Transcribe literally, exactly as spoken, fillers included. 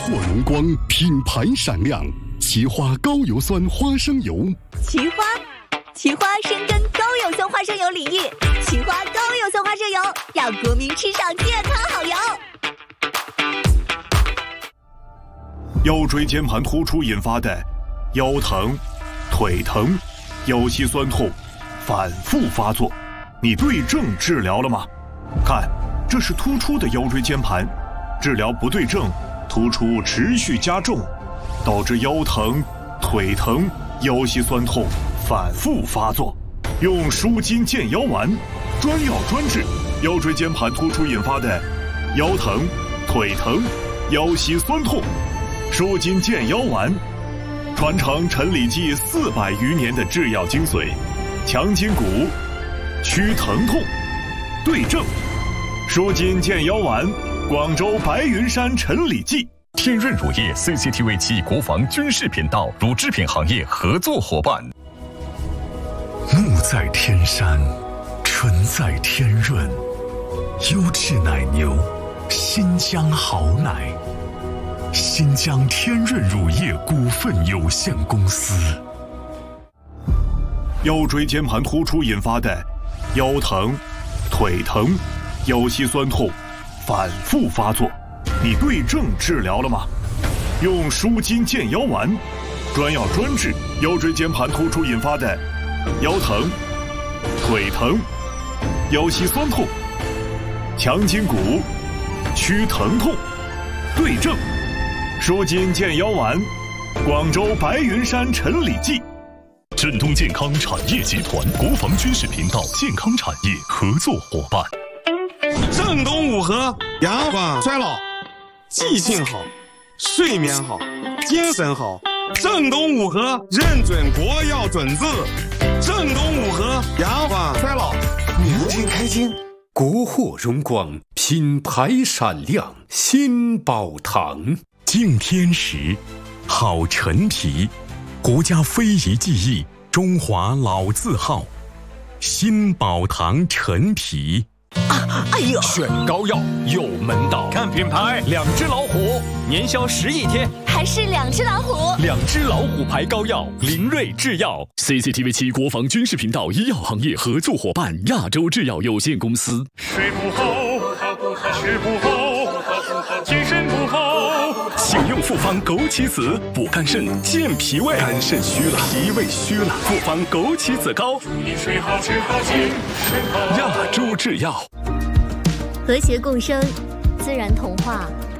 货荣光，品牌闪亮。奇花高油酸花生油， 奇花，奇花深耕高油酸花生油领域，奇花高油酸花生油让国民吃上健康好油。 腰椎间盘突出引发的腰疼、腿疼、腰膝酸痛反复发作，你对症治疗了吗？看，这是突出的腰椎间盘，治疗不对症，突出持续加重，导致腰疼、腿疼、腰膝酸痛反复发作。用舒筋健腰丸，专药专治腰椎间盘突出引发的腰疼、腿疼、腰膝酸痛。舒筋健腰丸，传承陈李济四百余年的制药精髓，强筋骨，祛疼痛，对症。舒筋健腰丸，广州白云山陈李济。 天润乳业 C C T V 及国防军事频道乳制品行业合作伙伴。 木在天山，纯在天润，优质奶牛，新疆好奶。新疆天润乳业股份有限公司。 腰椎间盘突出引发的腰疼、腿疼、腰膝酸痛反复发作，你对症治疗了吗？用舒筋健腰丸，专药专治腰椎间盘突出引发的腰疼、腿疼、腰膝酸痛，强筋骨，祛疼痛，对症。舒筋健腰丸，广州白云山陈李济。 振东健康产业集团国防军事频道健康产业合作伙伴。 正东五合延缓衰老，记性好，睡眠好，精神好。正东五合认准国药准字，正东五合延缓衰老，年轻开心。 国货荣光，品牌闪亮，新宝堂。 敬天时，好陈皮，国家非遗技艺，中华老字号，新宝堂陈皮。 啊，哎呦！ 选膏药有门道，看品牌，两只老虎，年销十亿天， 还是两只老虎？ 两只老虎牌膏药，林瑞制药 C C T V 七国防军事频道医药行业合作伙伴亚洲制药有限公司。 睡不好，吃不好，精神不好。 请用复方枸杞子补肝肾、健脾胃。 肝肾虚了，脾胃虚了， 复方枸杞子膏。 你睡好，吃好，精神好。 亚洲制药。 和谐共生，自然童话